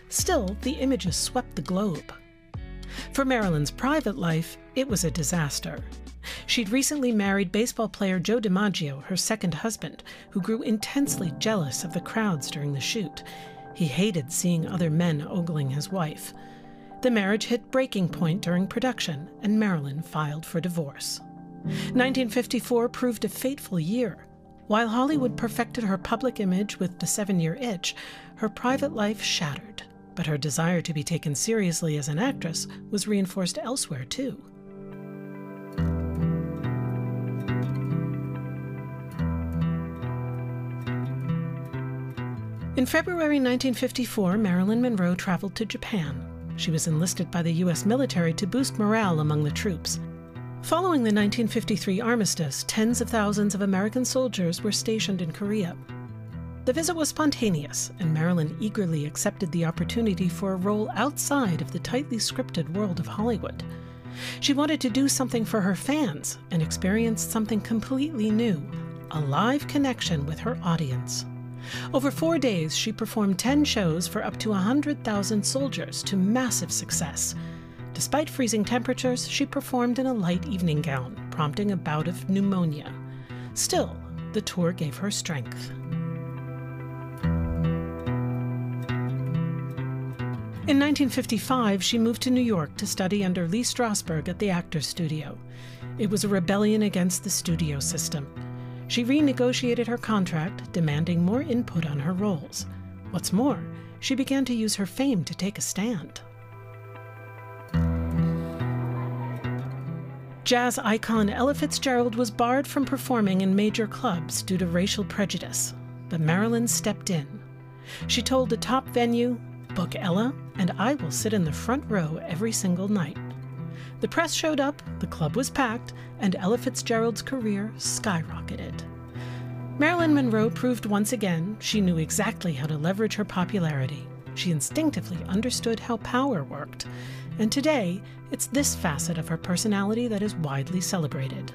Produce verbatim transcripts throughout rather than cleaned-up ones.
Still, the images swept the globe. For Marilyn's private life, it was a disaster. She'd recently married baseball player Joe DiMaggio, her second husband, who grew intensely jealous of the crowds during the shoot. He hated seeing other men ogling his wife. The marriage hit breaking point during production, and Marilyn filed for divorce. nineteen fifty-four proved a fateful year. While Hollywood perfected her public image with The Seven-Year Itch, her private life shattered. But her desire to be taken seriously as an actress was reinforced elsewhere, too. In February nineteen fifty-four, Marilyn Monroe traveled to Japan. She was enlisted by the U S military to boost morale among the troops. Following the nineteen fifty-three armistice, tens of thousands of American soldiers were stationed in Korea. The visit was spontaneous, and Marilyn eagerly accepted the opportunity for a role outside of the tightly scripted world of Hollywood. She wanted to do something for her fans and experience something completely new, a live connection with her audience. Over four days, she performed ten shows for up to one hundred thousand soldiers to massive success. Despite freezing temperatures, she performed in a light evening gown, prompting a bout of pneumonia. Still, the tour gave her strength. In nineteen fifty-five, she moved to New York to study under Lee Strasberg at the Actors Studio. It was a rebellion against the studio system. She renegotiated her contract, demanding more input on her roles. What's more, she began to use her fame to take a stand. Jazz icon Ella Fitzgerald was barred from performing in major clubs due to racial prejudice, but Marilyn stepped in. She told the top venue, "Book Ella, and I will sit in the front row every single night." The press showed up, the club was packed, and Ella Fitzgerald's career skyrocketed. Marilyn Monroe proved once again she knew exactly how to leverage her popularity. She instinctively understood how power worked. And today, it's this facet of her personality that is widely celebrated.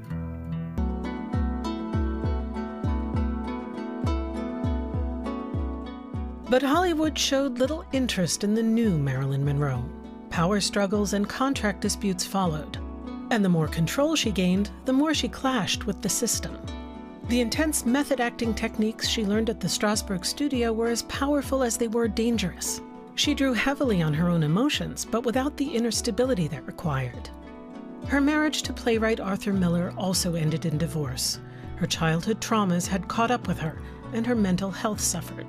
But Hollywood showed little interest in the new Marilyn Monroe. Power struggles and contract disputes followed. And the more control she gained, the more she clashed with the system. The intense method acting techniques she learned at the Strasberg studio were as powerful as they were dangerous. She drew heavily on her own emotions, but without the inner stability that required. Her marriage to playwright Arthur Miller also ended in divorce. Her childhood traumas had caught up with her, and her mental health suffered.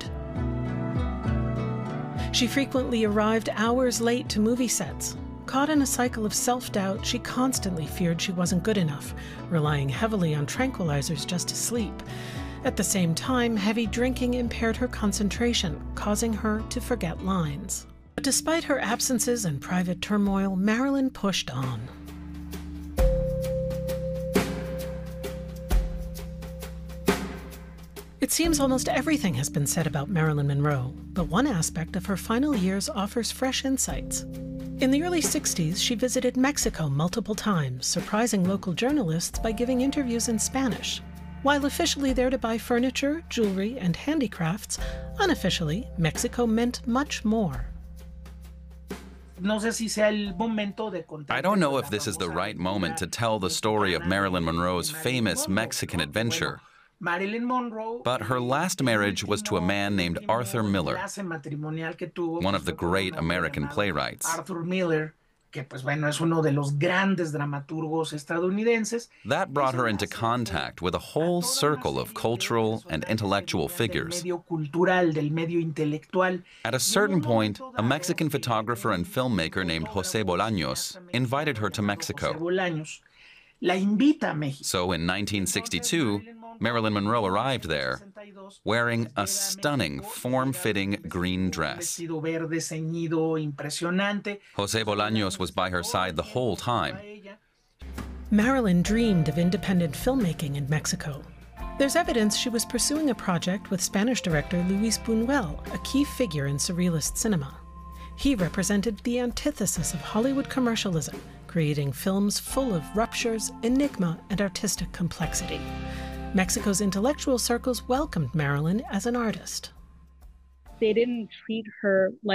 She frequently arrived hours late to movie sets. Caught in a cycle of self-doubt, she constantly feared she wasn't good enough, relying heavily on tranquilizers just to sleep. At the same time, heavy drinking impaired her concentration, causing her to forget lines. But despite her absences and private turmoil, Marilyn pushed on. It seems almost everything has been said about Marilyn Monroe, but one aspect of her final years offers fresh insights. In the early sixties, she visited Mexico multiple times, surprising local journalists by giving interviews in Spanish. While officially there to buy furniture, jewelry, and handicrafts, unofficially, Mexico meant much more. I don't know if this is the right moment to tell the story of Marilyn Monroe's famous Mexican adventure. But her last marriage was to a man named Arthur Miller, one of the great American playwrights. That brought her into contact with a whole circle of cultural and intellectual figures. At a certain point, a Mexican photographer and filmmaker named José Bolaños invited her to Mexico. So in nineteen sixty-two, Marilyn Monroe arrived there, wearing a stunning, form-fitting green dress. José Bolaños was by her side the whole time. Marilyn dreamed of independent filmmaking in Mexico. There's evidence she was pursuing a project with Spanish director Luis Buñuel, a key figure in surrealist cinema. He represented the antithesis of Hollywood commercialism, creating films full of ruptures, enigma, and artistic complexity. Mexico's intellectual circles welcomed Marilyn as an artist. They didn't treat her like